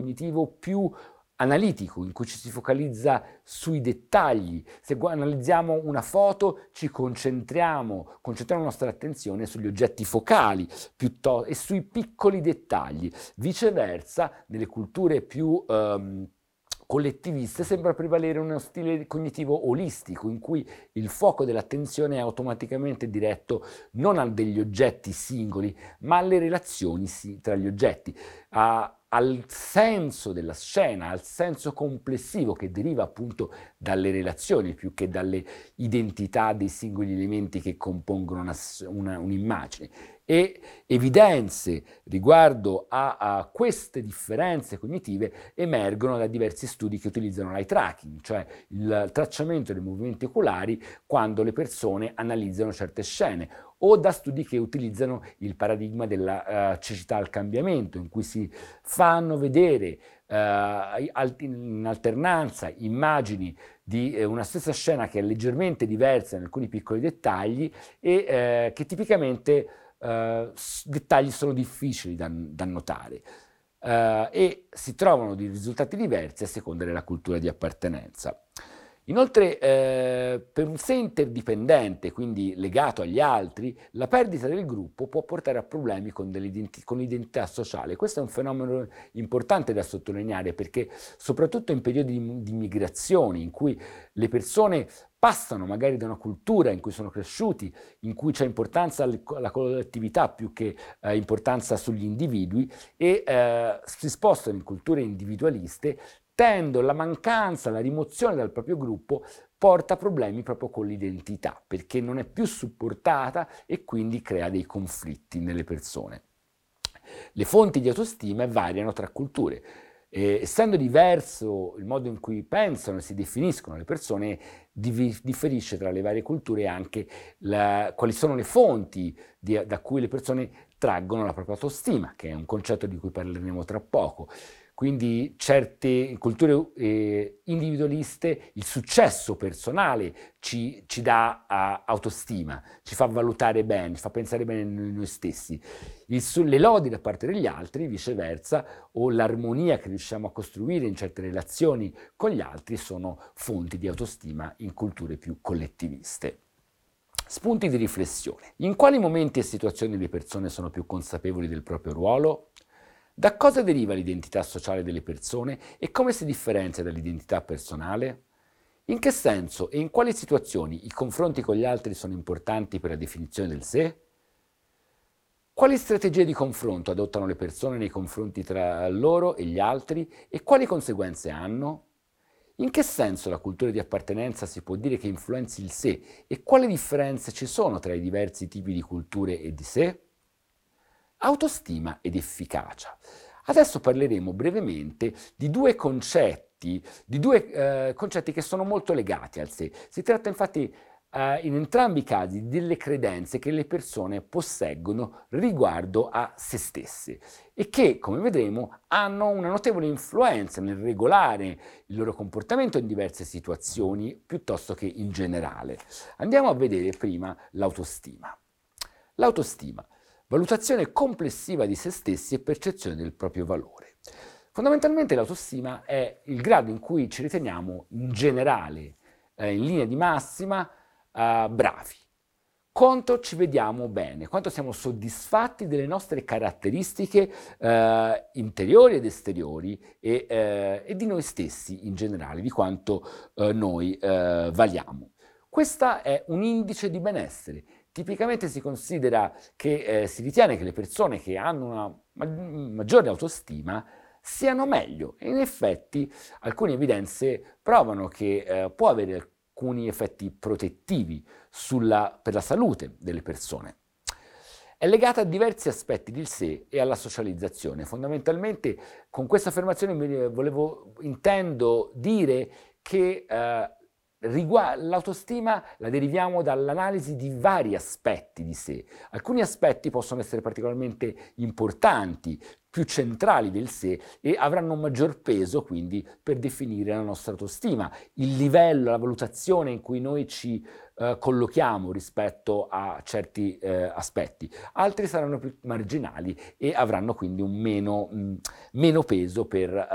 cognitivo più analitico, in cui ci si focalizza sui dettagli. Se analizziamo una foto ci concentriamo la nostra attenzione sugli oggetti focali e sui piccoli dettagli. Viceversa, nelle culture più collettiviste sembra prevalere uno stile cognitivo olistico, in cui il fuoco dell'attenzione è automaticamente diretto non a degli oggetti singoli, ma alle relazioni tra gli oggetti, al senso della scena, al senso complessivo che deriva appunto dalle relazioni più che dalle identità dei singoli elementi che compongono un'immagine. E evidenze riguardo a queste differenze cognitive emergono da diversi studi che utilizzano l'eye tracking, cioè il tracciamento dei movimenti oculari quando le persone analizzano certe scene, o da studi che utilizzano il paradigma della cecità al cambiamento, in cui si fanno vedere in alternanza immagini di una stessa scena che è leggermente diversa in alcuni piccoli dettagli e che tipicamente dettagli sono difficili da notare e si trovano dei risultati diversi a seconda della cultura di appartenenza. Inoltre, per un sé interdipendente, quindi legato agli altri, la perdita del gruppo può portare a problemi con l'identità sociale. Questo è un fenomeno importante da sottolineare perché soprattutto in periodi di migrazione, in cui le persone passano magari da una cultura in cui sono cresciuti, in cui c'è importanza alla collettività più che importanza sugli individui e si spostano in culture individualiste, la mancanza, la rimozione dal proprio gruppo porta problemi proprio con l'identità, perché non è più supportata e quindi crea dei conflitti nelle persone. Le fonti di autostima variano tra culture. Essendo diverso il modo in cui pensano e si definiscono le persone, differisce tra le varie culture anche quali sono le fonti da cui le persone traggono la propria autostima, che è un concetto di cui parleremo tra poco. Quindi certe culture individualiste, il successo personale ci dà autostima, ci fa valutare bene, ci fa pensare bene noi stessi. Le lodi da parte degli altri, viceversa, o l'armonia che riusciamo a costruire in certe relazioni con gli altri sono fonti di autostima in culture più collettiviste. Spunti di riflessione. In quali momenti e situazioni le persone sono più consapevoli del proprio ruolo? Da cosa deriva l'identità sociale delle persone e come si differenzia dall'identità personale? In che senso e in quali situazioni i confronti con gli altri sono importanti per la definizione del sé? Quali strategie di confronto adottano le persone nei confronti tra loro e gli altri e quali conseguenze hanno? In che senso la cultura di appartenenza si può dire che influenzi il sé e quali differenze ci sono tra i diversi tipi di culture e di sé? Autostima ed efficacia. Adesso parleremo brevemente di due concetti che sono molto legati al sé. Si tratta infatti in entrambi i casi di delle credenze che le persone posseggono riguardo a se stesse e che, come vedremo, hanno una notevole influenza nel regolare il loro comportamento in diverse situazioni piuttosto che in generale. Andiamo a vedere prima l'autostima. L'autostima. Valutazione complessiva di se stessi e percezione del proprio valore. Fondamentalmente l'autostima è il grado in cui ci riteniamo in generale, in linea di massima, bravi, quanto ci vediamo bene, quanto siamo soddisfatti delle nostre caratteristiche interiori ed esteriori e di noi stessi in generale, di quanto noi valiamo. Questo è un indice di benessere. Tipicamente si considera che si ritiene che le persone che hanno una maggiore autostima siano meglio e in effetti alcune evidenze provano che può avere alcuni effetti protettivi per la salute delle persone. È legata a diversi aspetti del sé e alla socializzazione. Fondamentalmente con questa affermazione intendo dire che l'autostima la deriviamo dall'analisi di vari aspetti di sé. Alcuni aspetti possono essere particolarmente importanti, più centrali del sé e avranno un maggior peso quindi per definire la nostra autostima, il livello, la valutazione in cui noi ci collochiamo rispetto a certi aspetti. Altri saranno più marginali e avranno quindi un meno peso per